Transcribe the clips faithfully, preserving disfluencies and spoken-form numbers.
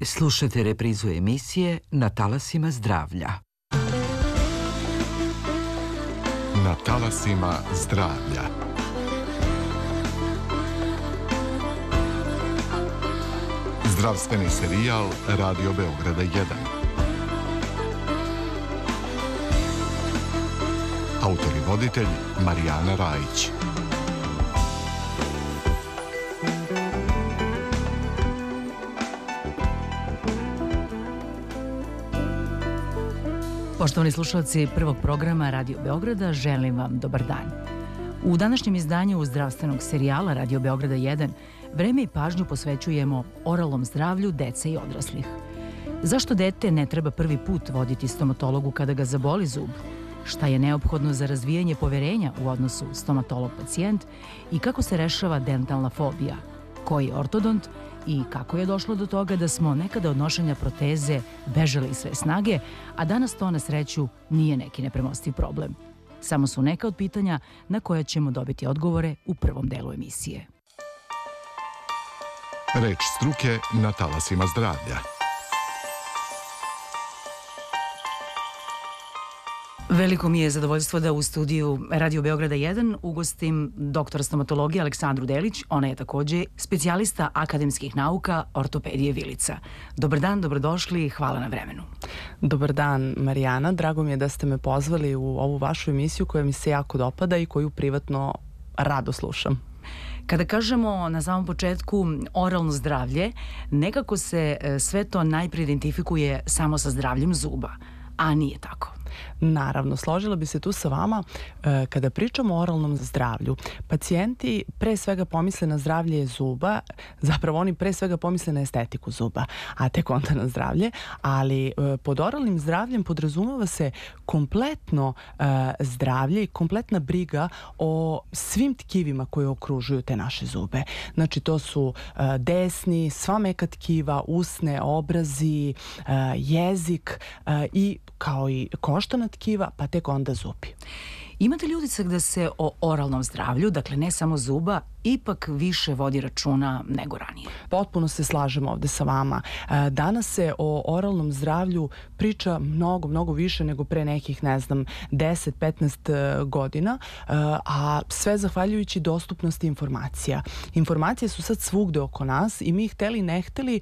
Slušate reprizu emisije Na talasima zdravlja. Na talasima zdravlja. Zdravstveni serijal Radio Beograda jedan. Autor i voditelj Marijana Rajić. Poštovani slušalci prvog programa Radio Beograda, želim vam dobar dan. U današnjem izdanju zdravstvenog serijala Radio Beograda jedan vreme i pažnju posvećujemo oralnom zdravlju dece i odraslih. Zašto dete ne treba prvi put voditi stomatologu kada ga zaboli zub? Šta je neophodno za razvijanje poverenja u odnosu stomatolog-pacijent i kako se rešava dentalna fobija? Koji je ortodont i kako je došlo do toga da smo nekada od nošenja proteze bežali iz sve snage, a danas to na sreću nije neki nepremostiv problem. Samo su neka od pitanja na koja ćemo dobiti odgovore u prvom delu emisije. Reč struke na talasima zdravlja. Veliko mi je zadovoljstvo da u studiju Radio Beograda jedan ugostim doktora stomatologije Aleksandru Delić. Ona je takođe specijalista akademskih nauka ortopedije vilica. Dobar dan, dobrodošli i hvala na vremenu. Dobar dan, Marijana. Drago mi je da ste me pozvali u ovu vašu emisiju koja mi se jako dopada i koju privatno rado slušam. Kada kažemo na samom početku oralno zdravlje, nekako se sve to najprije identifikuje samo sa zdravljem zuba, a nije tako. Naravno, složila bi se tu sa vama. Kada pričamo o oralnom zdravlju, pacijenti pre svega pomisle na zdravlje zuba, zapravo oni pre svega pomisle na estetiku zuba, a tek onda na zdravlje, ali pod oralnim zdravljem podrazumeva se kompletno zdravlje i kompletna briga o svim tkivima koje okružuju te naše zube. Znači, to su desni, sva meka tkiva, usne, obrazi, jezik i kao i koštana tkiva, pa tek onda zubi. Imate li utisak da se o oralnom zdravlju, dakle ne samo zuba, ipak više vodi računa nego ranije? Potpuno se slažem ovde sa vama. Danas se o oralnom zdravlju priča mnogo, mnogo više nego pre nekih, ne znam, deset do petnaest godina, a sve zahvaljujući dostupnosti informacija. Informacije su sad svugde oko nas i mi hteli ne hteli,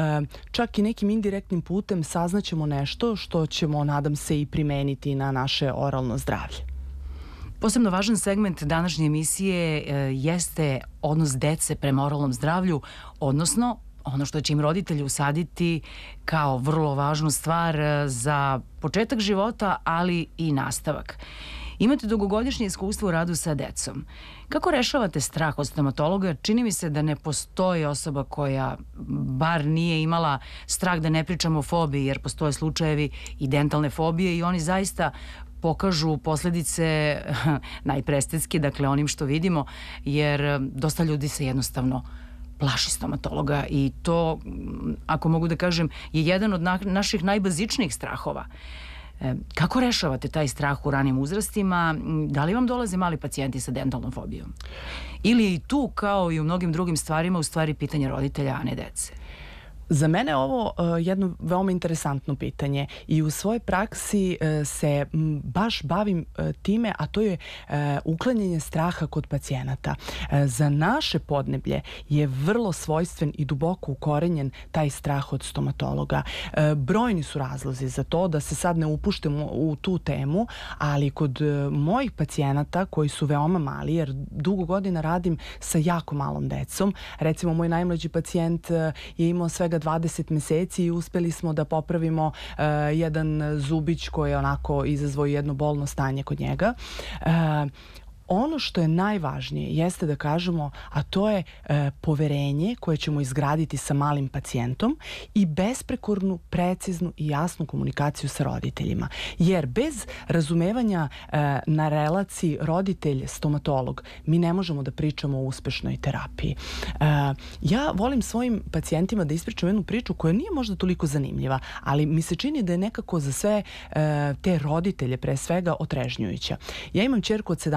čak i nekim indirektnim putem saznaćemo nešto što ćemo, nadam se, i primeniti na naše oralno zdravlje. Posebno važan segment današnje emisije jeste odnos dece prema oralnom zdravlju, odnosno ono što će im roditelji usaditi kao vrlo važnu stvar za početak života, ali i nastavak. Imate dugogodišnje iskustvo u radu sa decom. Kako rešavate strah od stomatologa? Čini mi se da ne postoji osoba koja bar nije imala strah, da ne pričamo o fobiji, jer postoje slučajevi i dentalne fobije i oni zaista pokažu posledice najpre estetski, dakle onim što vidimo, jer dosta ljudi se jednostavno plaši stomatologa i to, ako mogu da kažem, je jedan od na, naših najbazičnijih strahova. E, kako rešavate taj strah u ranim uzrastima? Da li vam dolaze mali pacijenti sa dentalnom fobijom? Ili je i tu, kao i u mnogim drugim stvarima, u stvari pitanje roditelja, a ne dece? Za mene je ovo uh, jedno veoma interesantno pitanje i u svojoj praksi uh, se m, baš bavim uh, time, a to je uh, uklanjanje straha kod pacijenata. Uh, za naše podneblje je vrlo svojstven i duboko ukorenjen taj strah od stomatologa. Uh, brojni su razlozi za to, da se sad ne upuštemo u tu temu, ali kod uh, mojih pacijenata koji su veoma mali, jer dugo godina radim sa jako malom decom, recimo moj najmlađi pacijent uh, je imao svega dvadeset meseci i uspeli smo da popravimo uh, jedan zubić koji je onako izazvao jedno bolno stanje kod njega. Uh, Ono što je najvažnije jeste da kažemo, a to je e, poverenje koje ćemo izgraditi sa malim pacijentom i besprekornu, preciznu i jasnu komunikaciju sa roditeljima. Jer bez razumevanja e, na relaciji roditelj-stomatolog mi ne možemo da pričamo o uspešnoj terapiji. E, ja volim svojim pacijentima da ispričam jednu priču koja nije možda toliko zanimljiva, ali mi se čini da je nekako za sve e, te roditelje pre svega otrežnjujuća. Ja imam ćerku od sedamnaest godina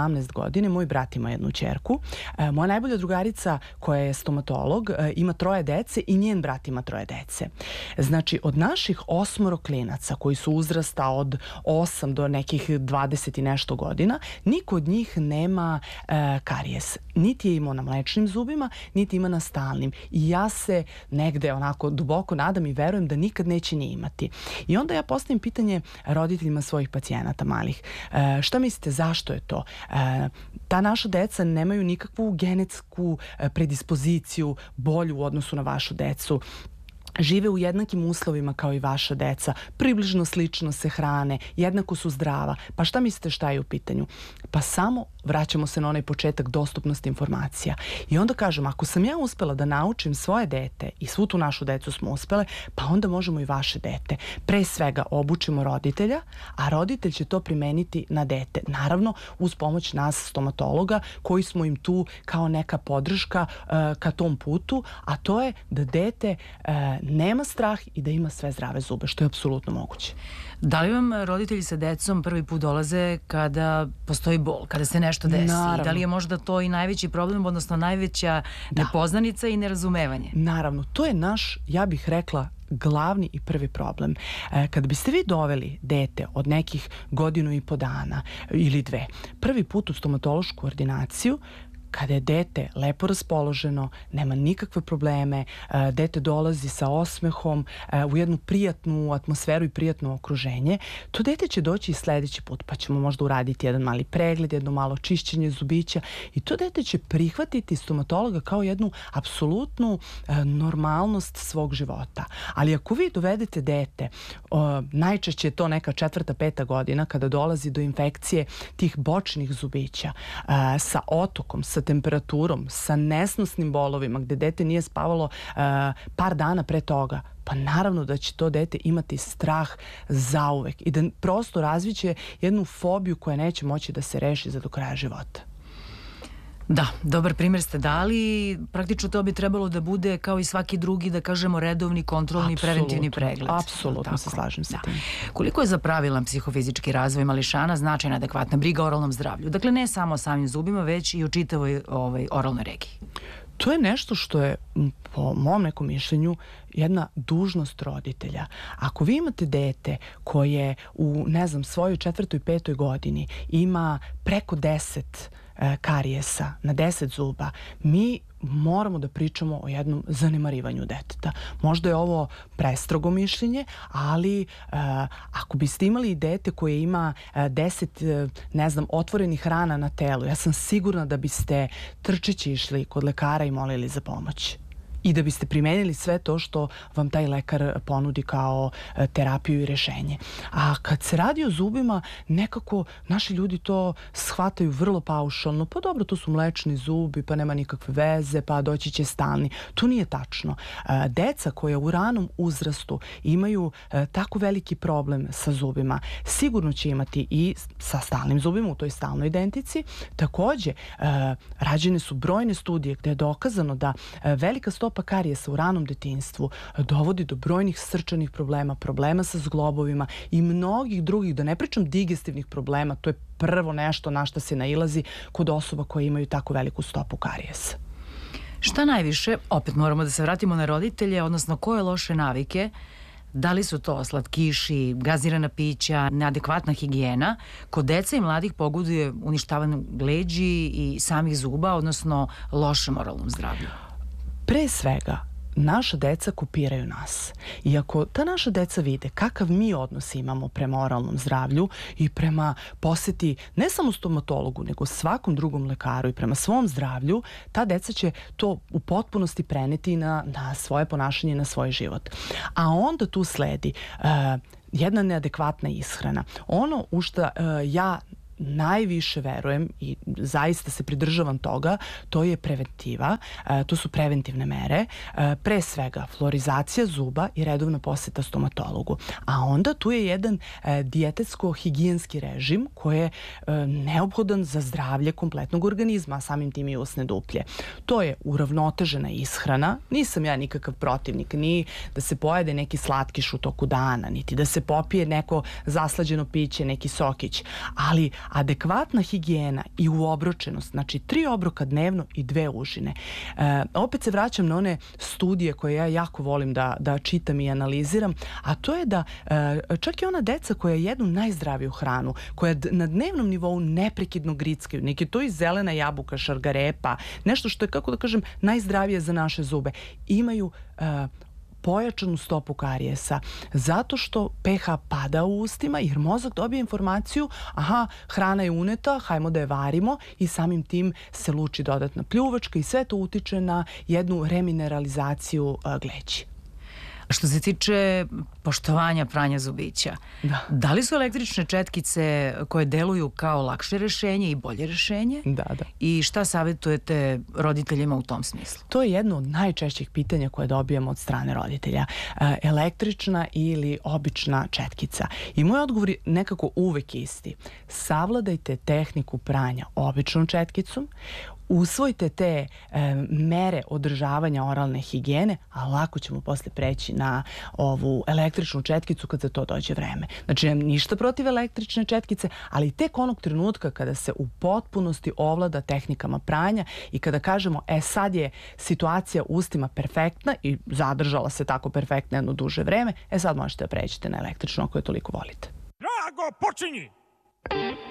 godine, moj brat ima jednu ćerku, e, moja najbolja drugarica koja je stomatolog e, ima troje dece i njen brat ima troje dece. Znači, od naših osmoro klinaca koji su uzrasta od osam do nekih dvadeset i nešto godina, niko od njih nema e, karijes. Niti je imao na mlečnim zubima, niti ima na stalnim. I ja se negde onako duboko nadam i verujem da nikad neće ni imati. I onda ja postavim pitanje roditeljima svojih pacijenata malih. E, šta mislite, zašto je to? E, ta naša deca nemaju nikakvu genetsku predispoziciju bolju u odnosu na vašu decu. Žive u jednakim uslovima kao i vaša deca, približno slično se hrane, jednako su zdrava. Pa šta mislite šta je u pitanju? Pa samo vraćamo se na onaj početak dostupnosti informacija. I onda kažem, ako sam ja uspela da naučim svoje dete i svu tu našu decu smo uspele, pa onda možemo i vaše dete. Pre svega obučimo roditelja, a roditelj će to primeniti na dete. Naravno, uz pomoć nas stomatologa koji smo im tu kao neka podrška uh, ka tom putu, a to je da dete uh, nema strah i da ima sve zdrave zube, što je apsolutno moguće. Da li vam roditelji sa decom prvi put dolaze kada postoji bol, kada se nešto desi? Naravno. Da li je možda to i najveći problem, odnosno najveća Da. nepoznanica i nerazumevanje? Naravno, to je naš, ja bih rekla, glavni i prvi problem. E, kad biste vi doveli dete od nekih godinu i po dana ili dve, prvi put u stomatološku ordinaciju, kada je dete lepo raspoloženo, nema nikakve probleme, e, dete dolazi sa osmehom e, u jednu prijatnu atmosferu i prijatno okruženje, to dete će doći i sledeći put, pa ćemo možda uraditi jedan mali pregled, jedno malo čišćenje zubića i to dete će prihvatiti stomatologa kao jednu apsolutnu e, normalnost svog života. Ali ako vi dovedete dete, o, najčešće je to neka četvrta, peta godina kada dolazi do infekcije tih bočnih zubića e, sa otokom, sa temperaturom, sa nesnosnim bolovima, gde dete nije spavalo uh, par dana pre toga, pa naravno da će to dete imati strah zauvek i da prosto razviće jednu fobiju koja neće moći da se reši za do kraja života. Da, dobar primjer ste dali. Praktično to bi trebalo da bude kao i svaki drugi, da kažemo, redovni, kontrolni, Apsolutno, preventivni pregled. Apsolutno se slažem sa tim. Koliko je za pravilan psihofizički razvoj mališana značajna adekvatna briga o oralnom zdravlju? Dakle, ne samo o samim zubima, već i o čitavoj ovaj, oralnoj regiji. To je nešto što je, po mom nekom mišljenju, jedna dužnost roditelja. Ako vi imate dete koje u, ne znam, svojoj četvrtoj, petoj godini ima preko deset e, karijesa na deset zuba, mi moramo da pričamo o jednom zanemarivanju deteta. Možda je ovo prestrogo mišljenje, ali e, ako biste imali dete koje ima e, deset, e, ne znam, otvorenih rana na telu, ja sam sigurna da biste trčeći išli kod lekara i molili za pomoć. I da biste primenili sve to što vam taj lekar ponudi kao e, terapiju i rešenje. A kad se radi o zubima, nekako naši ljudi to shvataju vrlo paušalno. Pa dobro, to su mlečni zubi, pa nema nikakve veze, pa doći će stalni. To nije tačno. E, deca koja u ranom uzrastu imaju e, tako veliki problem sa zubima, sigurno će imati i sa stalnim zubima u toj stalnoj dentici. Takođe, e, rađene su brojne studije gde je dokazano da e, velika stopa pa karijesa u ranom detinjstvu dovodi do brojnih srčanih problema, problema sa zglobovima i mnogih drugih, da ne pričam digestivnih problema, to je prvo nešto na što se nailazi kod osoba koje imaju tako veliku stopu karijesa. Šta najviše, opet moramo da se vratimo na roditelje, odnosno koje loše navike, da li su to slatkiši, gazirana pića, neadekvatna higijena, kod deca i mladih pogoduje uništavanju leđi i samih zuba, odnosno lošem oralnom zdravlju? Pre svega, naša deca kopiraju nas. I ako ta naša deca vide kakav mi odnos imamo prema oralnom zdravlju i prema poseti ne samo stomatologu, nego svakom drugom lekaru i prema svom zdravlju, ta deca će to u potpunosti preneti na, na svoje ponašanje, na svoj život. A onda tu sledi uh, jedna neadekvatna ishrana. Ono u šta uh, ja najviše verujem i zaista se pridržavam toga, to je preventiva, e, to su preventivne mere, e, pre svega fluorizacija zuba i redovna poseta stomatologu. A onda tu je jedan e, dijetetsko-higijenski režim koji je e, neophodan za zdravlje kompletnog organizma, a samim tim i usne duplje. To je uravnotežena ishrana, nisam ja nikakav protivnik, ni da se pojede neki slatkiš u toku dana, niti da se popije neko zaslađeno piće, neki sokić, ali adekvatna higijena i uobročenost, znači tri obroka dnevno i dve užine. E, opet se vraćam na one studije koje ja jako volim da, da čitam i analiziram, a to je da e, čak i ona deca koja jedu najzdraviju hranu, koja na dnevnom nivou neprekidno grickaju, neki to i zelena jabuka, šargarepa, nešto što je, kako da kažem, najzdravije za naše zube, imaju e, pojačanu stopu karijesa, zato što pH pada u ustima, jer mozak dobije informaciju, aha, hrana je uneta, hajmo da je varimo i samim tim se luči dodatna pljuvačka i sve to utiče na jednu remineralizaciju a, gleđi. Što se tiče poštovanja pranja zubića, Da. da li su električne četkice koje deluju kao lakše rešenje i bolje rešenje? Da, da. I šta savjetujete roditeljima u tom smislu? To je jedno od najčešćih pitanja koje dobijamo od strane roditelja. E, električna ili obična četkica. I moj odgovor je nekako uvek isti. Savladajte tehniku pranja običnom četkicom, usvojite te e, mere održavanja oralne higijene, a lako ćemo posle preći na ovu električnu četkicu kad za to dođe vreme. Znači, nemam ništa protiv električne četkice, ali tek onog trenutka kada se u potpunosti ovlada tehnikama pranja i kada kažemo, e sad je situacija u ustima perfektna i zadržala se tako perfektna jedno duže vreme, e sad možete da pređete na električno ako je toliko volite. Drago, počinji!